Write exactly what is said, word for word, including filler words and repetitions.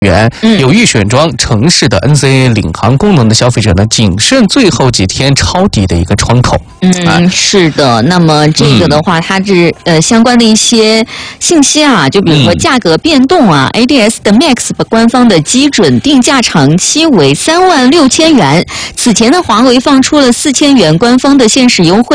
元，有意选装城市的 N C A 领航功能的消费者呢，谨慎最后几天抄底的一个窗口。 嗯，啊、是的。那么这个的话，嗯、它是呃相关的一些信息啊，就比如说价格变动啊、嗯、，A D S 的 Max 官方的基准定价长期为三万六千元。此前呢，华为放出了四千元官方的限时优惠。